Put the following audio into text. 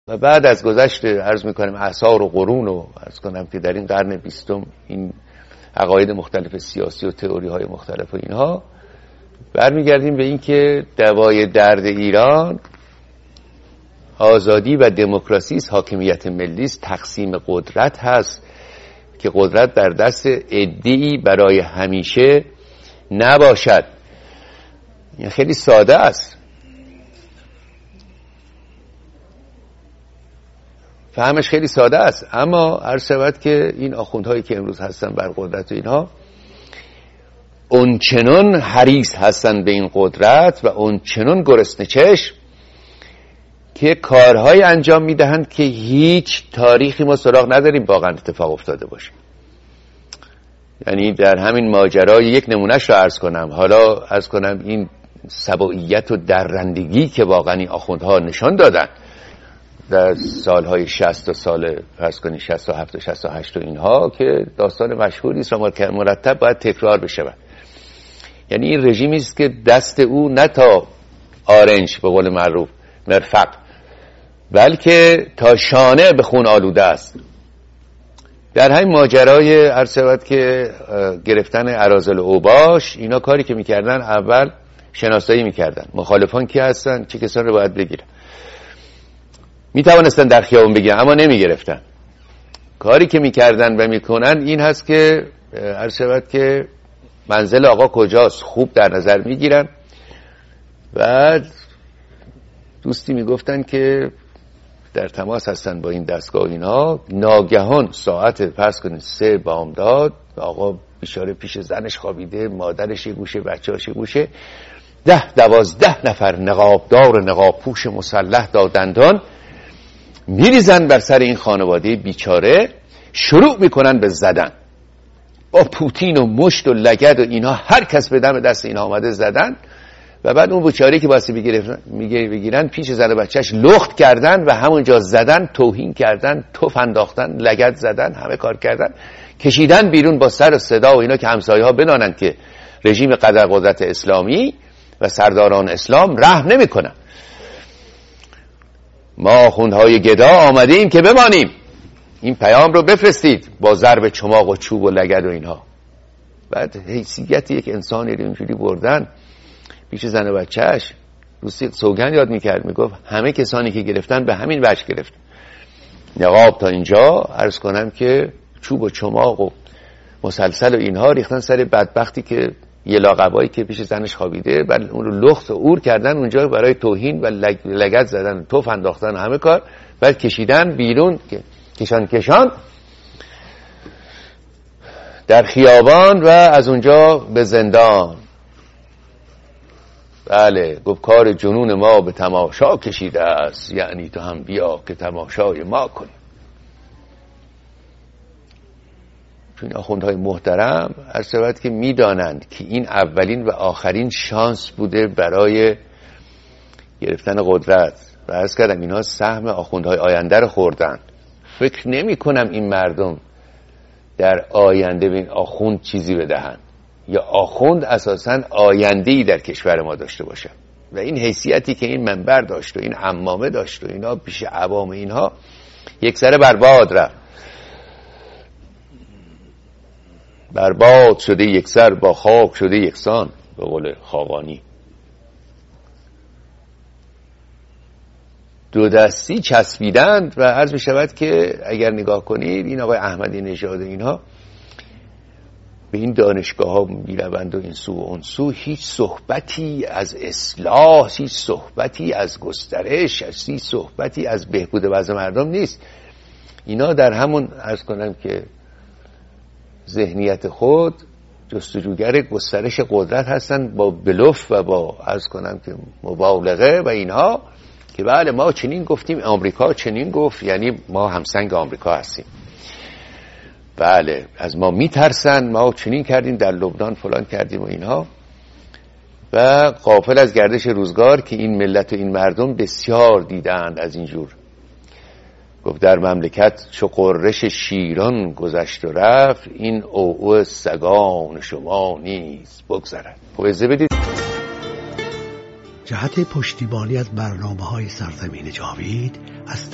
و بعد از گذشت عرض میکنم اعصار و قرون و عرض کنم که در این قرن 20 این عقاید مختلف سیاسی و تئوری های مختلف و اینها، برمیگردیم به این که دوای درد ایران آزادی و دموکراسی است، حاکمیت ملی است، تقسیم قدرت هست که قدرت در دست عده‌ای برای همیشه نباشد. این خیلی ساده است، فهمش خیلی ساده است، اما عرض شود که این آخوندهایی که امروز هستن بر قدرت و اینها اونچنان حریص هستن به این قدرت و اونچنان گرسنه چشم که کارهای انجام میدهند که هیچ تاریخی ما سراغ نداریم واقعا اتفاق افتاده باشه. یعنی در همین ماجرا یک نمونهش رو عرض کنم. حالا عرض کنم این سبوعیت و درندگی که واقعا این آخوندها نشان دادن در سالهای 60 تا سال فرض کنید 67 و 68 و اینها، که داستان مشهوری است و مرتب باید تکرار بشه. یعنی این رژیمی است که دست او نه تا آرنج به قول معروف مرفق، بلکه تا شانه به خون آلوده است. در همین ماجرای عرض شود که گرفتن اراذل اوباش، اینا کاری که میکردن اول شناسایی میکردن مخالفان کی هستن، چه کسان رو باید بگیرن. میتوانستن در خیابون بگیرن اما نمیگرفتن. کاری که میکردن و میکنن این هست که عرض شود که منزل آقا کجاست خوب در نظر میگیرن. بعد دوستی میگفتن که در تماس هستن با این دستگاه اینها، ناگهان ساعت فرض کنید 3 بامداد آقا بیچاره پیش زنش خوابیده، مادرش یه گوشه، بچه‌اش یه گوشه، 10-12 نفر نقابدار نقاب پوش مسلح دادندان میریزن بر سر این خانواده بیچاره، شروع میکنن به زدن با پوتین و مشت و لگد و اینها، هر کس به دم دست اینها آمده زدن. و بعد اون بیچاره که واسه بگیرن پیش زن و بچهش لخت کردن و همونجا زدن، توهین کردن، تف انداختن، لگد زدن، همه کار کردن، کشیدن بیرون با سر و صدا و اینا که همسایه ها بدانند که رژیم قدرت اسلامی و سرداران اسلام رحم نمیکنن. ما آخوندهای گدا آمده ایم که بمانیم، این پیام رو بفرستید با ضرب چماق و چوب و لگد و اینها. بعد حیثیت یک انسانی رو اینجوری بردن پیش زن و بچهش. دوستی سوگند یاد میکرد، میگفت همه کسانی که گرفتن به همین وجه گرفت، نقاب تا اینجا، عرض کنم که چوب و چماق و مسلسل و اینها ریختن سر بدبختی که یه لاقبایی که پیش زنش خوابیده، بعد اون رو لخت و اور کردن اونجا برای توهین و لگد زدن، توف انداختن، همه کار، بعد کشیدن بیرون، کشان در خیابان و از اونجا به زندان. بله، گفت کار جنون ما به تماشا کشیده است، یعنی تو هم بیا که تماشای ما کنی. چون آخوندهای محترم عرض شود که میدانند که این اولین و آخرین شانس بوده برای گرفتن قدرت و عرض کردم اینها سهم آخوندهای آینده رو خوردن. فکر نمی کنم این مردم در آینده به این آخوند چیزی بدهند یا آخوند اساساً آینده‌ای در کشور ما داشته باشه. و این حیثیتی که این منبر داشت و این عمامه داشت و اینا پیش عوام اینها یک سره برباد رفت، برباد شده یک سر، با خاک شده یکسان، به قول خاقانی. دو دستی چسبیدند و عرض می شود که اگر نگاه کنید این آقای احمدی نژاد اینها به این دانشگاه ها میروند و این سو و اون سو، هیچ صحبتی از اصلاح، هیچ صحبتی از گسترش، هیچ صحبتی از بهبود وضع مردم نیست. اینا در همون عرض کنم که ذهنیت خود جستجوگر گسترش قدرت هستند، با بلوف و با عرض کنم که مبالغه و اینها، که بله ما چنین گفتیم، آمریکا چنین گفت، یعنی ما همسنگ آمریکا هستیم، بله از ما میترسن، ما چنین کردیم در لبنان، فلان کردیم و اینها. و غافل از گردش روزگار که این ملت و این مردم بسیار دیدند از اینجور. گفت در مملکت چو قررش شیران گذشت و رفت، این اوعو سگان شما نیز بگذرد. پویزه بدید. جهت پشتیبانی از برنامه‌های سرزمین جاوید از